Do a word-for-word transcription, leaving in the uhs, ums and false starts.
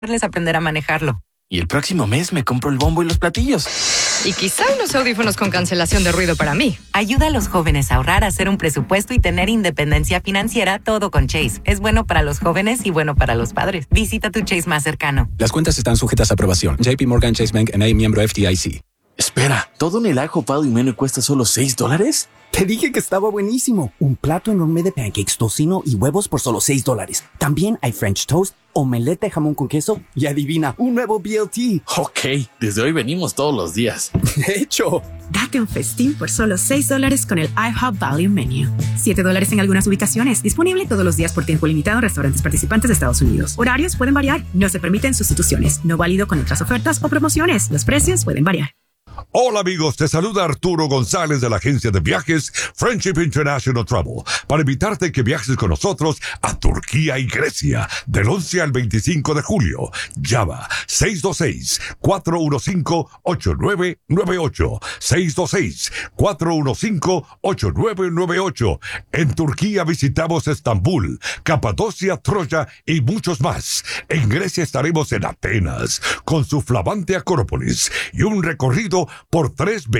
aprender a manejarlo. Y el próximo mes me compro el bombo y los platillos. Y quizá unos audífonos con cancelación de ruido para mí. Ayuda a los jóvenes a ahorrar, a hacer un presupuesto y tener independencia financiera, todo con Chase. Es bueno para los jóvenes y bueno para los padres. Visita tu Chase más cercano. Las cuentas están sujetas a aprobación. J P Morgan Chase Bank N A, miembro F D I C. Espera, ¿todo en el ajo pado y menú cuesta solo seis dólares? Te dije que estaba buenísimo. Un plato enorme de pancakes, tocino y huevos por solo seis dólares. También hay French toast, omelette de jamón con queso y adivina, un nuevo B L T. Ok, desde hoy venimos todos los días. De hecho, date un festín por solo seis dólares con el IHOP Value Menu. siete dólares en algunas ubicaciones. Disponible todos los días por tiempo limitado en restaurantes participantes de Estados Unidos. Horarios pueden variar. No se permiten sustituciones. No válido con otras ofertas o promociones. Los precios pueden variar. Hola amigos, te saluda Arturo González de la agencia de viajes Friendship International Travel para invitarte que viajes con nosotros a Turquía y Grecia del once al veinticinco de julio. Llama seis dos seis, cuatro uno cinco, ocho nueve nueve ocho, seis dos seis, cuatro uno cinco, ocho nueve nueve ocho. En Turquía visitamos Estambul, Capadocia, Troya y muchos más. En Grecia estaremos en Atenas con su flamante Acrópolis y un recorrido por tres